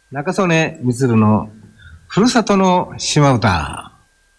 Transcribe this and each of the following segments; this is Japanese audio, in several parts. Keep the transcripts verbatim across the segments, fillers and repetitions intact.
中曽根満のふるさとの島唄。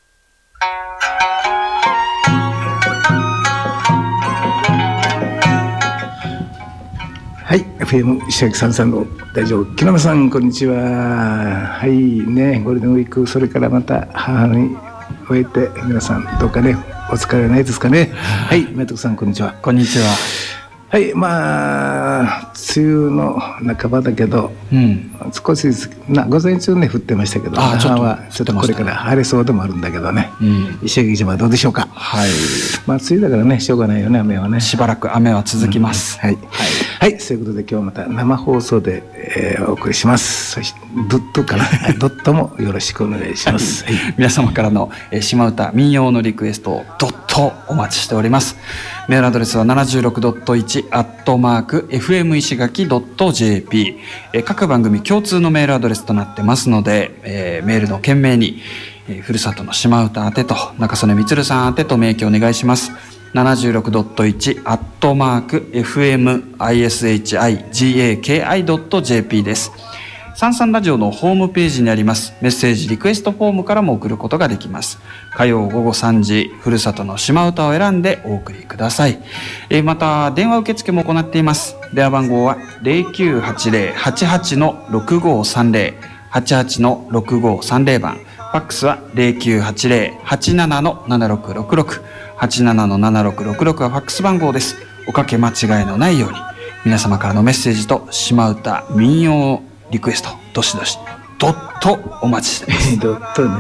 はい、エフエム 石垣さんさんの大丈夫。木南さん、こんにちは。はいね、ゴールデンウィーク、それからまた母に終えて、皆さんどうかね、お疲れないですかね。はい、めとくさん、こんにちは。 こんにちは。 はい、まあ梅雨の半ばだけど、うん、少しずつな午前中ね降ってましたけど、 あちょっとはちょっとこれから晴れそうでもあるんだけどね、うん、石垣島はどうでしょうか。 はい、 まあ梅雨だからねしょうがないよね、雨はね。 しばらく雨は続きます、 うん、はい、はい、はい、そういうことで今日また生放送で、えー、お送りします。そしてドットかなドットもよろしくお願いします、はい、 皆様からの、えー、島唄民謡のリクエストをドットお待ちしております。メールアドレスは ななじゅうろくてんいち アットマーク エフエム 石垣 ドット ジェーピー、えー、各番組共通のメールアドレスとなってますので、えー、メールの件名に、えー、ふるさとの島唄宛てと中曽根満さん宛てと明記お願いします。 ななじゅうろくてんいち アットマーク エフエム イシガキ ドット ジェーピー です。さんさんラジオのホームページにありますメッセージリクエストフォームからも送ることができます。火曜午後さんじ、ふるさとの島唄を選んでお送りください。えー、また電話受付も行っています。電話番号は ゼロきゅうはちゼロ はちはち ろくごさんゼロ はちはち ろくごさんゼロ番、ファックスは ゼロきゅうはちゼロ はちなな ななろくろくろく はちなな ななろくろくろくはファックス番号です。おかけ間違いのないように皆様からのメッセージと島唄民謡リクエストどしどしドットお待ちしています。 ドットね。